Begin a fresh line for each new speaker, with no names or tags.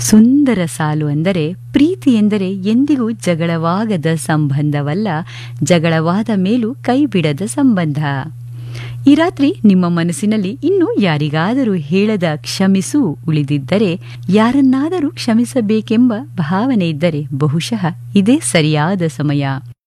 ಸುಂದರ ಸಾಲು ಅಂದರೆ ಪ್ರೀತಿ ಎಂದರೆ ಎಂದಿಗೂ ಜಗಳವಾಗದ ಸಂಬಂಧವಲ್ಲ, ಜಗಳವಾದ ಮೇಲೂ ಕೈಬಿಡದ ಸಂಬಂಧ. ಈ ರಾತ್ರಿ ನಿಮ್ಮ ಮನಸ್ಸಿನಲ್ಲಿ ಇನ್ನೂ ಯಾರಿಗಾದರೂ ಹೇಳದ ಕ್ಷಮಿಸು ಉಳಿದಿದ್ದರೆ, ಯಾರನ್ನಾದರೂ ಕ್ಷಮಿಸಬೇಕೆಂಬ ಭಾವನೆ ಇದ್ದರೆ ಬಹುಶಃ ಇದೇ ಸರಿಯಾದ ಸಮಯ.